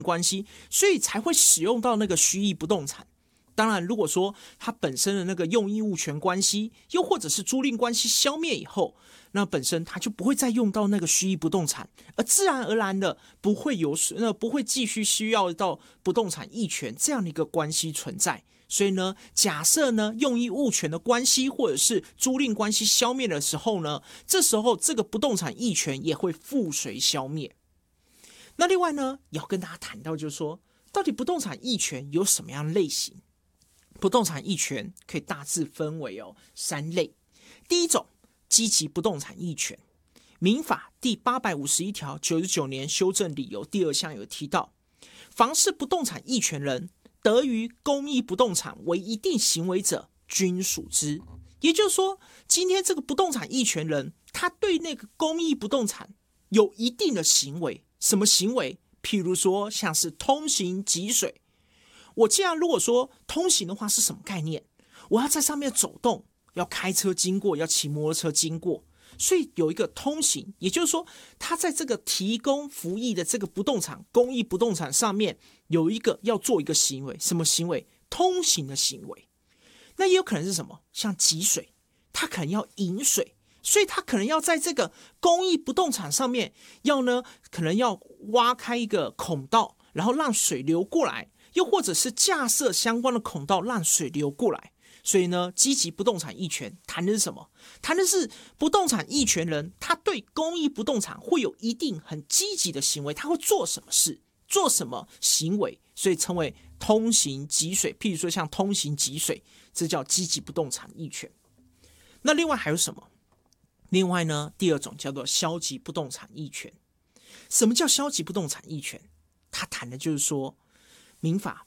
关系，所以才会使用到那个虚役不动产。当然，如果说它本身的那个用益物权关系，又或者是租赁关系消灭以后，那本身它就不会再用到那个虚役不动产，而自然而然的不会继续需要到不动产役权这样的一个关系存在。所以呢，假设呢用益物权的关系或者是租赁关系消灭的时候呢，这时候这个不动产役权也会附随消灭。那另外呢，要跟大家谈到就是说，到底不动产役权有什么样的类型？不动产役权可以大致分为3类。第一种，积极不动产役权。民法第851条99年修正理由第2项有提到，凡是不动产役权人得于公益不动产为一定行为者，均属之。也就是说，今天这个不动产役权人，他对那个公益不动产有一定的行为。什么行为？譬如说，像是通行汲水。我既然如果说通行的话是什么概念？我要在上面走动，要开车经过，要骑摩托车经过，所以有一个通行，也就是说他在这个提供服役的这个不动产公益不动产上面有一个要做一个行为。什么行为？通行的行为。那也有可能是什么？像汲水，他可能要引水，所以他可能要在这个公益不动产上面可能要挖开一个孔道，然后让水流过来，又或者是架设相关的孔道让水流过来。所以呢，积极不动产役权谈的是什么？谈的是不动产役权人他对公益不动产会有一定很积极的行为，他会做什么事，做什么行为，所以称为通行汲水。譬如说像通行汲水，这叫积极不动产役权。那另外还有什么？另外呢，第2种叫做消极不动产役权。什么叫消极不动产役权？它谈的就是说，民法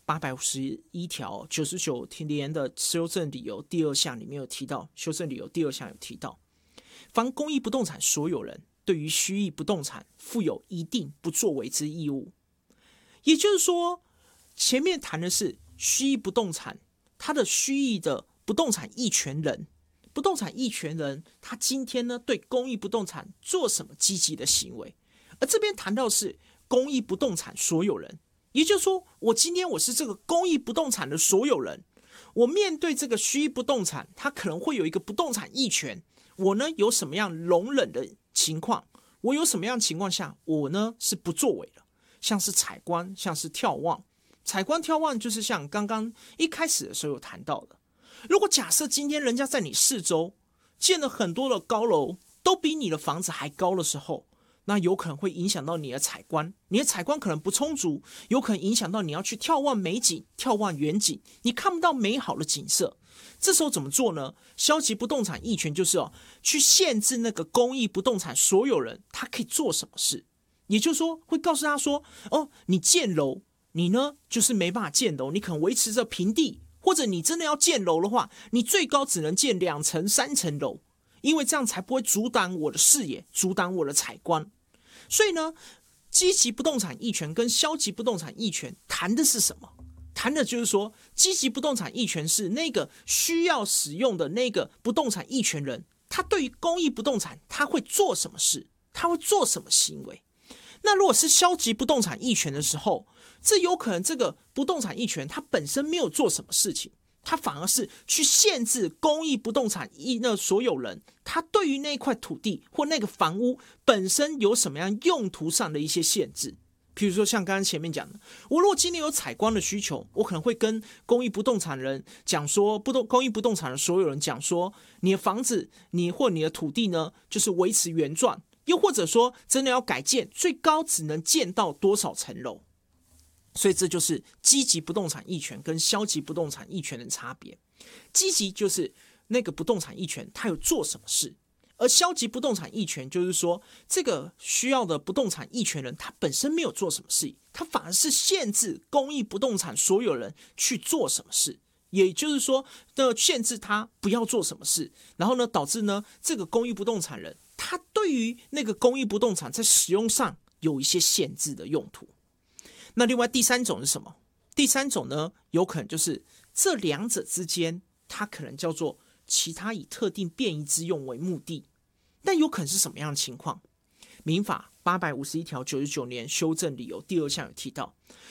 851条99年的修正理由第2项里面有提到，修正理由第2项有提到，凡公益不动产所有人对于虚役不动产负有一定不作为之义务。也就是说，前面谈的是虚役不动产，它的虚役的不动产役权人，不动产役权人他今天呢对公益不动产做什么积极的行为，而这边谈到是公益不动产所有人。也就是说，我今天我是这个公益不动产的所有人，我面对这个虚役不动产，它可能会有一个不动产役权，我呢有什么样容忍的情况，我有什么样情况下我呢是不作为的，像是采光，像是眺望。采光眺望就是像刚刚一开始的时候有谈到的，如果假设今天人家在你四周建了很多的高楼，都比你的房子还高的时候，那有可能会影响到你的采光，你的采光可能不充足，有可能影响到你要去眺望美景、眺望远景，你看不到美好的景色。这时候怎么做呢？消极不动产役权就是去限制那个公益不动产所有人他可以做什么事。也就是说，会告诉他说，你建楼，你呢就是没办法建楼，你可能维持着平地，或者你真的要建楼的话，你最高只能建2层、3层楼，因为这样才不会阻挡我的视野，阻挡我的采光。所以呢，积极不动产役权跟消极不动产役权谈的是什么？谈的就是说，积极不动产役权是那个需要使用的那个不动产役权人，他对于公益不动产他会做什么事，他会做什么行为。那如果是消极不动产役权的时候，这有可能这个不动产役权它本身没有做什么事情，它反而是去限制公益不动产那所有人，他对于那块土地或那个房屋本身有什么样用途上的一些限制。譬如说像刚刚前面讲的，我如果今天有采光的需求，我可能会跟公益不动产人讲说，公益不动产的所有人讲说，你的房子或你的土地呢，就是维持原状，又或者说真的要改建，最高只能建到多少层楼。所以这就是积极不动产役权跟消极不动产役权的差别。积极就是那个不动产役权它有做什么事，而消极不动产役权就是说，这个需要的不动产役权人他本身没有做什么事，他反而是限制公益不动产所有人去做什么事。也就是说，限制他不要做什么事，然后呢，导致呢这个公益不动产人他对于那个公益不动产在使用上有一些限制的用途。那另外第3种是什么？第3种呢，有可能就是这2者之间，它可能叫做其他以特定便宜之用为目的。但有可能是什么样的情况？民法851条99年修正理由第2项有提到，